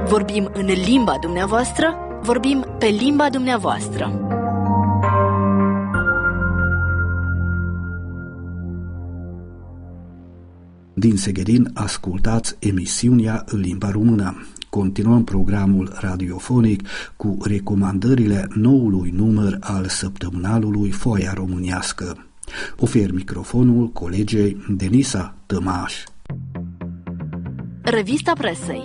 Vorbim în limba dumneavoastră, vorbim pe limba dumneavoastră. Din Seghedin ascultați emisiunea în limba română. Continuăm programul radiofonic cu recomandările noului număr al săptămânalului Foaia Românească. Ofer microfonul colegei Denisa Tămaș. Revista presei.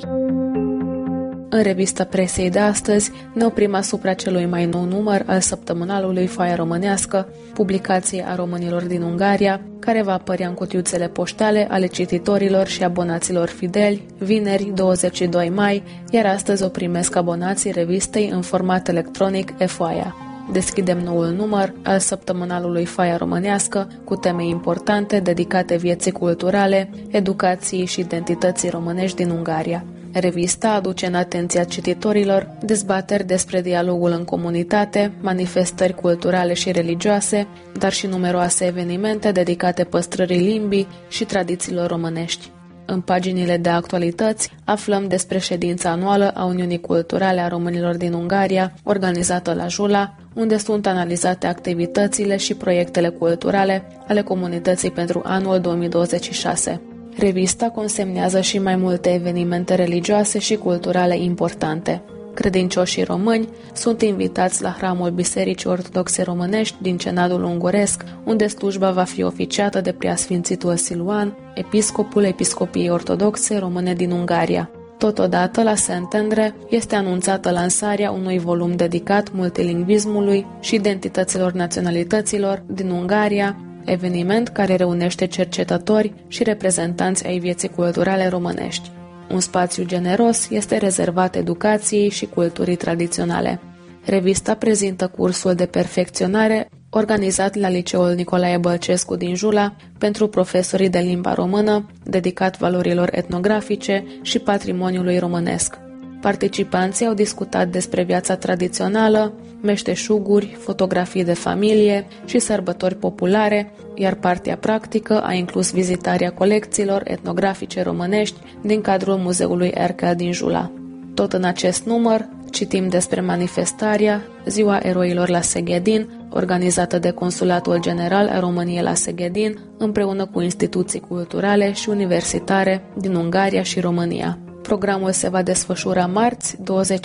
În revista presei de astăzi ne oprim asupra celui mai nou număr al săptămânalului Foaia Românească, publicație a românilor din Ungaria, care va apărea în cutiuțele poștale ale cititorilor și abonaților fideli, vineri 22 mai, iar astăzi o primesc abonații revistei în format electronic e-Foaia. Deschidem noul număr al săptămânalului Foaia Românească cu teme importante dedicate vieții culturale, educației și identității românești din Ungaria. Revista aduce în atenția cititorilor dezbateri despre dialogul în comunitate, manifestări culturale și religioase, dar și numeroase evenimente dedicate păstrării limbii și tradițiilor românești. În paginile de actualități aflăm despre ședința anuală a Uniunii Culturale a Românilor din Ungaria, organizată la Jula, unde sunt analizate activitățile și proiectele culturale ale comunității pentru anul 2026. Revista consemnează și mai multe evenimente religioase și culturale importante. Credincioșii români sunt invitați la hramul Bisericii Ortodoxe Românești din Cenadul Unguresc, unde slujba va fi oficiată de Preasfințitul Siluan, episcopul Episcopiei Ortodoxe Române din Ungaria. Totodată, la Szentendre, este anunțată lansarea unui volum dedicat multilingvismului și identităților naționalităților din Ungaria, eveniment care reunește cercetători și reprezentanți ai vieții culturale românești. Un spațiu generos este rezervat educației și culturii tradiționale. Revista prezintă cursul de perfecționare organizat la Liceul Nicolae Bălcescu din Jula pentru profesorii de limba română, dedicat valorilor etnografice și patrimoniului românesc. Participanții au discutat despre viața tradițională, meșteșuguri, fotografii de familie și sărbători populare, iar partea practică a inclus vizitarea colecțiilor etnografice românești din cadrul Muzeului Erkel din Jula. Tot în acest număr citim despre manifestarea Ziua Eroilor la Seghedin, organizată de Consulatul General al României la Seghedin, împreună cu instituții culturale și universitare din Ungaria și România. Programul se va desfășura marți,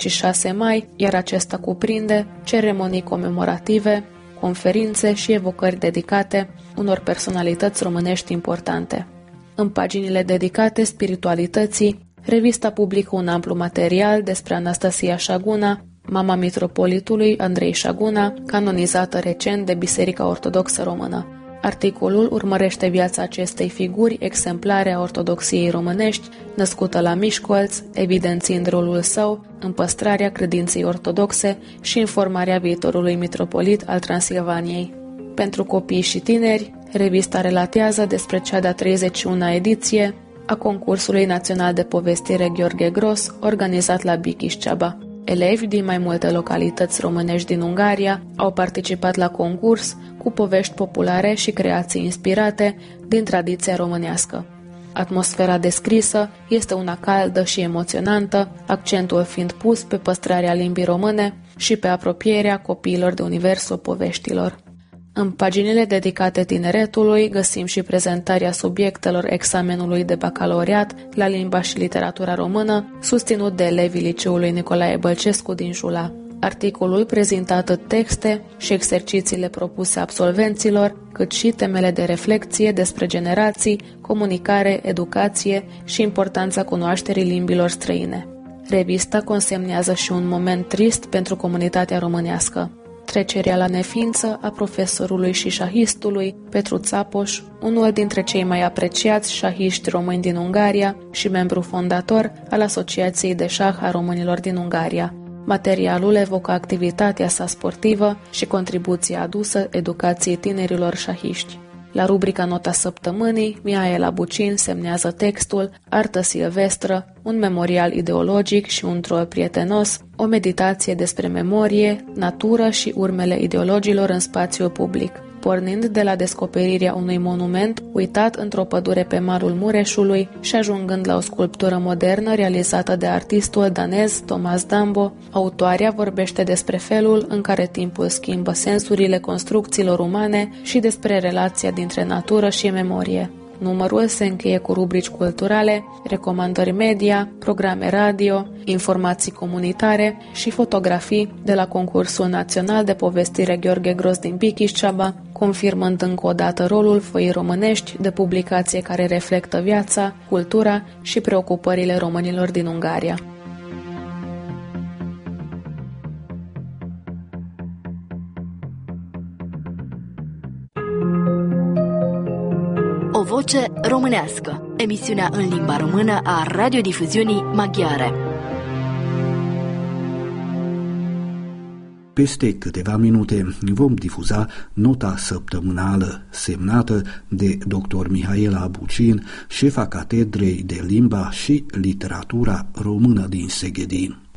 26 mai, iar acesta cuprinde ceremonii comemorative, conferințe și evocări dedicate unor personalități românești importante. În paginile dedicate spiritualității, revista publică un amplu material despre Anastasia Șaguna, mama mitropolitului Andrei Șaguna, canonizată recent de Biserica Ortodoxă Română. Articolul urmărește viața acestei figuri exemplare a ortodoxiei românești, născută la Mișcolț, evidențiind rolul său în păstrarea credinței ortodoxe și în formarea viitorului mitropolit al Transilvaniei. Pentru copii și tineri, revista relatează despre cea de-a 31-a ediție a concursului național de povestire Gheorghe Gros, organizat la Bikișceaba. Elevi din mai multe localități românești din Ungaria au participat la concurs cu povești populare și creații inspirate din tradiția românească. Atmosfera descrisă este una caldă și emoționantă, accentul fiind pus pe păstrarea limbii române și pe apropierea copiilor de universul poveștilor. În paginile dedicate tineretului găsim și prezentarea subiectelor examenului de bacalaureat la limba și literatura română, susținut de elevii Liceului Nicolae Bălcescu din Jula. Articolul prezintă atât texte și exercițiile propuse absolvenților, cât și temele de reflecție despre generații, comunicare, educație și importanța cunoașterii limbilor străine. Revista consemnează și un moment trist pentru comunitatea românească. Trecerea la neființă a profesorului și șahistului Petru Țapoș, unul dintre cei mai apreciați șahiști români din Ungaria și membru fondator al Asociației de Șah a Românilor din Ungaria. Materialul evocă activitatea sa sportivă și contribuția adusă educației tinerilor șahiști. La rubrica Nota Săptămânii, Mihaela Bucin semnează textul Artă silvestră, un memorial ideologic și un trol prietenos, o meditație despre memorie, natură și urmele ideologilor în spațiul public. pornind de la descoperirea unui monument uitat într-o pădure pe malul Mureșului și ajungând la o sculptură modernă realizată de artistul danez Thomas Dambo. Autoarea vorbește despre felul în care timpul schimbă sensurile construcțiilor umane și despre relația dintre natură și memorie. Numărul se încheie cu rubrici culturale, recomandări media, programe radio, informații comunitare și fotografii de la Concursul Național de Povestire Gheorghe Gros din Pichișceaba, confirmând încă o dată rolul Foii Românești de publicație care reflectă viața, cultura și preocupările românilor din Ungaria. O voce românească, emisiunea în limba română a radiodifuziunii maghiare. Peste câteva minute vom difuza nota săptămânală semnată de dr. Mihaela Bucin, șefa Catedrei de Limba și Literatura Română din Seghedin.